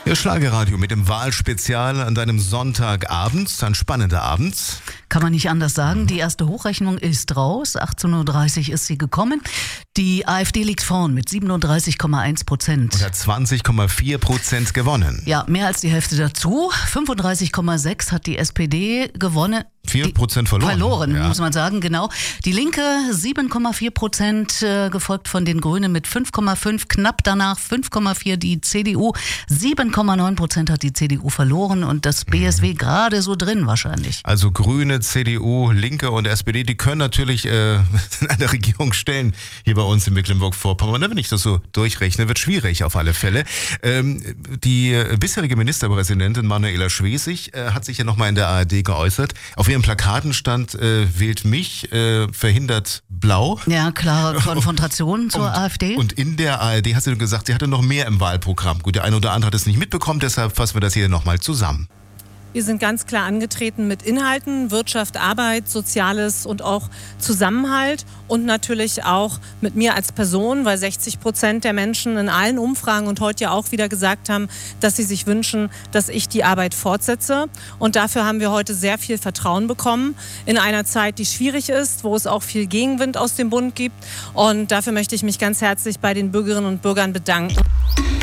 Ja, Schlagerradio mit dem Wahlspezial an deinem Sonntagabend. Ein spannender Abend. Kann man nicht anders sagen. Die erste Hochrechnung ist raus. 18.30 Uhr ist sie gekommen. Die AfD liegt vorn mit 37,1%. Und hat 20,4% gewonnen. Ja, mehr als die Hälfte dazu. 35,6% hat die SPD gewonnen. 4% verloren. Verloren, ja. Muss man sagen, genau. Die Linke 7,4%, gefolgt von den Grünen mit 5,5%, knapp danach 5,4% die CDU, 7,9% hat die CDU verloren und das BSW gerade so drin wahrscheinlich. Also Grüne, CDU, Linke und SPD, die können natürlich in eine Regierung stellen hier bei uns in Mecklenburg-Vorpommern. Wenn ich das so durchrechne, wird schwierig auf alle Fälle. Die bisherige Ministerpräsidentin Manuela Schwesig hat sich ja nochmal in der ARD geäußert. Auf ihren Plakaten stand, wählt mich, verhindert Blau. Ja, klare Konfrontation zur AfD. Und in der ARD hat sie gesagt, sie hatte noch mehr im Wahlprogramm. Gut, der eine oder andere hat es nicht mitbekommen, deshalb fassen wir das hier nochmal zusammen. Wir sind ganz klar angetreten mit Inhalten, Wirtschaft, Arbeit, Soziales und auch Zusammenhalt und natürlich auch mit mir als Person, weil 60% der Menschen in allen Umfragen und heute ja auch wieder gesagt haben, dass sie sich wünschen, dass ich die Arbeit fortsetze. Und dafür haben wir heute sehr viel Vertrauen bekommen in einer Zeit, die schwierig ist, wo es auch viel Gegenwind aus dem Bund gibt. Und dafür möchte ich mich ganz herzlich bei den Bürgerinnen und Bürgern bedanken.